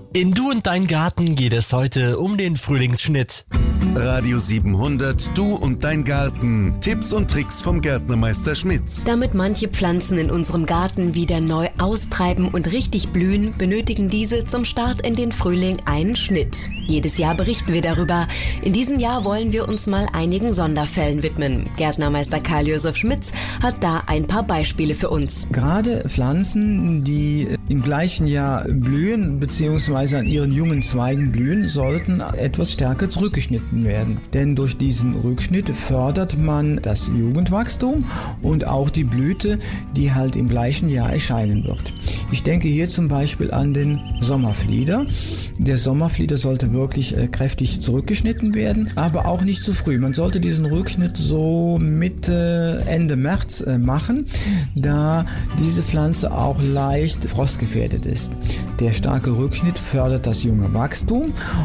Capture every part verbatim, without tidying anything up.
In Du und Dein Garten geht es heute um den Frühlingsschnitt. Radio siebenhundert, Du und Dein Garten. Tipps und Tricks vom Gärtnermeister Schmitz. Damit manche Pflanzen in unserem Garten wieder neu austreiben und richtig blühen, benötigen diese zum Start in den Frühling einen Schnitt. Jedes Jahr berichten wir darüber. In diesem Jahr wollen wir uns mal einigen Sonderfällen widmen. Gärtnermeister Karl-Josef Schmitz hat da ein paar Beispiele für uns. Gerade Pflanzen, die im gleichen Jahr blühen bzw. an ihren jungen Zweigen blühen, sollten etwas stärker zurückgeschnitten werden. Denn durch diesen Rückschnitt fördert man das Jugendwachstum und auch die Blüte, die halt im gleichen Jahr erscheinen wird. Ich denke hier zum Beispiel an den Sommerflieder. Der Sommerflieder sollte wirklich äh, kräftig zurückgeschnitten werden, aber auch nicht zu früh. Man sollte diesen Rückschnitt so Mitte, Ende März äh, machen, da diese Pflanze auch leicht frostgefährdet ist. Der starke Rückschnitt fördert das junge Wachstum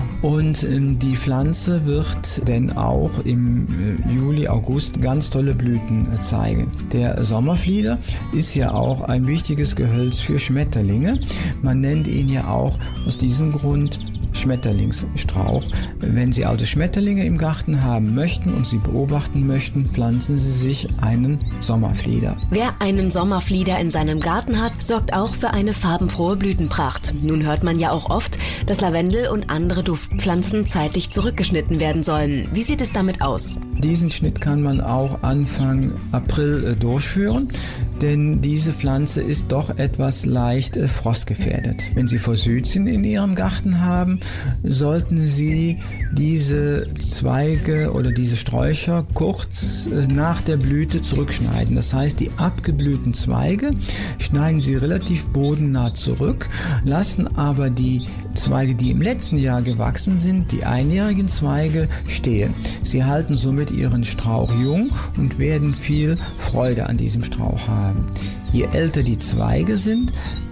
und ähm, die Pflanze wird dann auch im äh, Juli, August ganz tolle Blüten äh, zeigen. Der Sommerflieder ist ja auch ein wichtiges Gehölz für Schmetterlinge. Man nennt ihn ja auch aus diesem Grund Schmetterlingsstrauch. Wenn Sie also Schmetterlinge im Garten haben möchten und sie beobachten möchten, pflanzen Sie sich einen Sommerflieder. Wer einen Sommerflieder in seinem Garten hat, sorgt auch für eine farbenfrohe Blütenpracht. Nun hört man ja auch oft, dass Lavendel und andere Duftpflanzen zeitlich zurückgeschnitten werden sollen. Wie sieht es damit aus? Diesen Schnitt kann man auch Anfang April äh, durchführen, denn diese Pflanze ist doch etwas leicht äh, frostgefährdet. Wenn Sie Forsythien in Ihrem Garten haben, sollten Sie diese Zweige oder diese Sträucher kurz äh, nach der Blüte zurückschneiden. Das heißt, die abgeblühten Zweige schneiden Sie relativ bodennah zurück, lassen aber die Zweige, die im letzten Jahr gewachsen sind, die einjährigen Zweige, stehen. Sie halten somit ihren Strauch jung und werden viel Freude an diesem Strauch haben. Je älter die Zweige sind,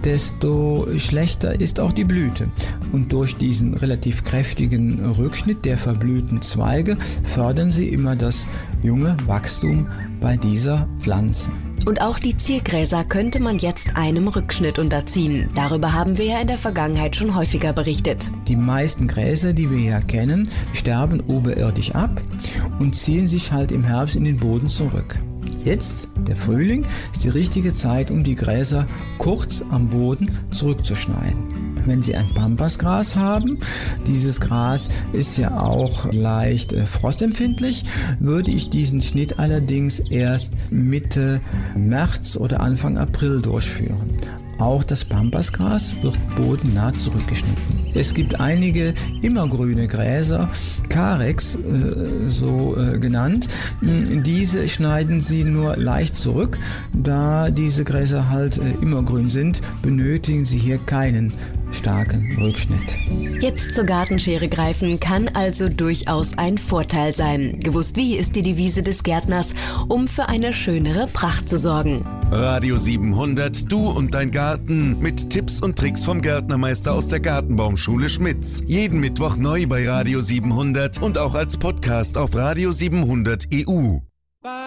desto schlechter ist auch die Blüte. Und durch diesen relativ kräftigen Rückschnitt der verblühten Zweige fördern sie immer das junge Wachstum bei dieser Pflanze. Und auch die Ziergräser könnte man jetzt einem Rückschnitt unterziehen. Darüber haben wir ja in der Vergangenheit schon häufiger berichtet. Die meisten Gräser, die wir ja kennen, sterben oberirdisch ab und ziehen sich halt im Herbst in den Boden zurück. Jetzt, der Frühling, ist die richtige Zeit, um die Gräser kurz am Boden zurückzuschneiden. Wenn Sie ein Pampasgras haben, dieses Gras ist ja auch leicht äh, frostempfindlich, würde ich diesen Schnitt allerdings erst Mitte März oder Anfang April durchführen. Auch das Pampasgras wird bodennah zurückgeschnitten. Es gibt einige immergrüne Gräser, Carex äh, so äh, genannt. Diese schneiden Sie nur leicht zurück. Da diese Gräser halt äh, immergrün sind, benötigen Sie hier keinen starken Rückschnitt. Jetzt zur Gartenschere greifen kann also durchaus ein Vorteil sein. Gewusst wie ist die Devise des Gärtners, um für eine schönere Pracht zu sorgen. Radio siebenhundert, Du und Dein Garten mit Tipps und Tricks vom Gärtnermeister aus der Gartenbaumschule Schmitz. Jeden Mittwoch neu bei Radio siebenhundert und auch als Podcast auf Radio siebenhundert E U.